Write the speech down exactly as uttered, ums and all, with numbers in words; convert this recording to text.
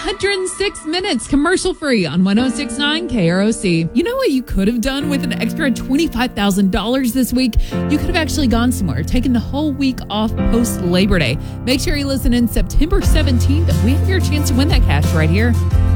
hundred six minutes commercial free on one oh six point nine K R O C. You know what you could have done with an extra twenty-five thousand dollars this week? You could have actually gone somewhere, taken the whole week off post Labor Day. Make sure you listen in September seventeenth. We have your chance to win that cash right here.